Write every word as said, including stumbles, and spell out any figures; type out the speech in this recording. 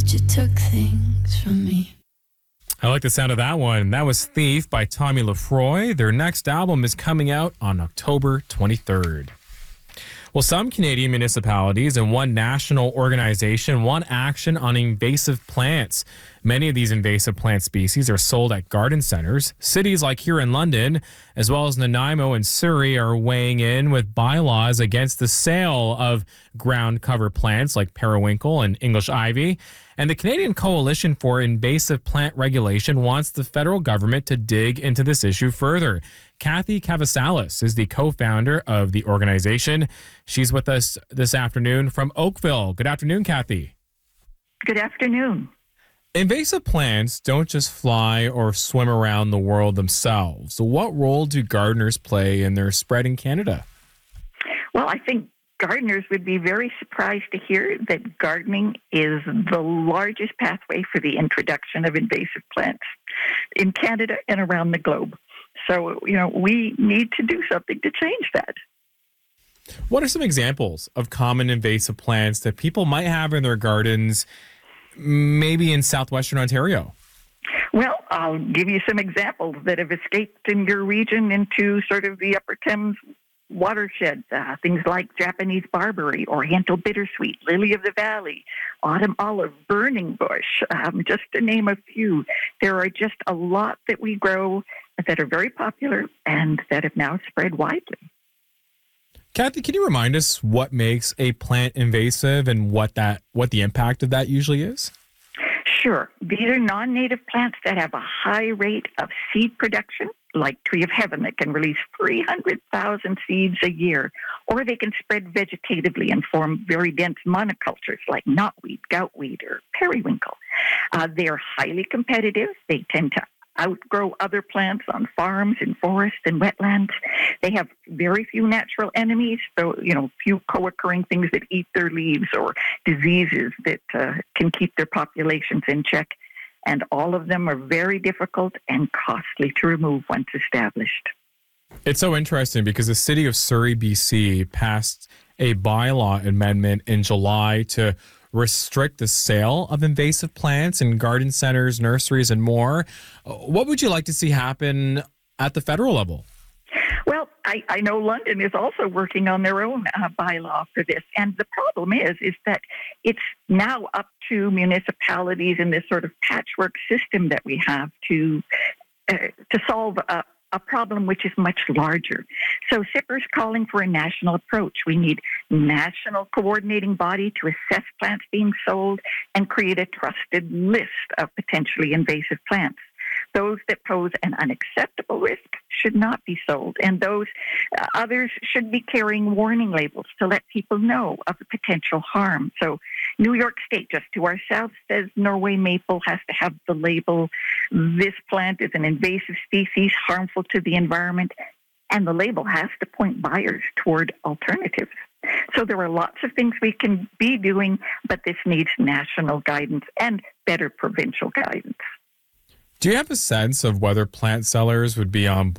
but you took things from me. I like the sound of that one. That was Thief by Tommy Lefroy. Their next album is coming out on October twenty-third. Well, some Canadian municipalities and one national organization want action on invasive plants. Many of these invasive plant species are sold at garden centers. Cities like here in London, as well as Nanaimo and Surrey, are weighing in with bylaws against the sale of ground cover plants like periwinkle and English ivy. And the Canadian Coalition for Invasive Plant Regulation wants the federal government to dig into this issue further. Kathy Cavasalis is the co-founder of the organization. She's with us this afternoon from Oakville. Good afternoon, Kathy. Good afternoon. Invasive plants don't just fly or swim around the world themselves. So what role do gardeners play in their spread in Canada? Well, I think gardeners would be very surprised to hear that gardening is the largest pathway for the introduction of invasive plants in Canada and around the globe. So, you know, we need to do something to change that. What are some examples of common invasive plants that people might have in their gardens, maybe in southwestern Ontario? Well, I'll give you some examples that have escaped in your region into sort of the Upper Thames watershed. Uh, things like Japanese barberry, Oriental bittersweet, lily of the valley, autumn olive, burning bush, um, just to name a few. There are just a lot that we grow that are very popular and that have now spread widely. Kathy, can you remind us what makes a plant invasive and what that what the impact of that usually is? Sure. These are non-native plants that have a high rate of seed production, like Tree of Heaven that can release three hundred thousand seeds a year, or they can spread vegetatively and form very dense monocultures like knotweed, goutweed, or periwinkle. Uh, they are highly competitive. They tend to outgrow other plants on farms, in forests, and wetlands. They have very few natural enemies, so, you know, few co-occurring things that eat their leaves or diseases that uh, can keep their populations in check. And all of them are very difficult and costly to remove once established. It's so interesting because the city of Surrey, B C passed a bylaw amendment in July to restrict the sale of invasive plants in garden centers, nurseries, and more. What would you like to see happen at the federal level? Well, I, I know London is also working on their own uh, bylaw for this. And the problem is, is that it's now up to municipalities in this sort of patchwork system that we have to uh, to solve a, a problem which is much larger. So S I P R is calling for a national approach. We need national coordinating body to assess plants being sold and create a trusted list of potentially invasive plants. Those that pose an unacceptable risk should not be sold, and those uh, others should be carrying warning labels to let people know of the potential harm. So New York State, just to our south, says Norway maple has to have the label, this plant is an invasive species, harmful to the environment, and the label has to point buyers toward alternatives. So there are lots of things we can be doing, but this needs national guidance and better provincial guidance. Do you have a sense of whether plant sellers would be on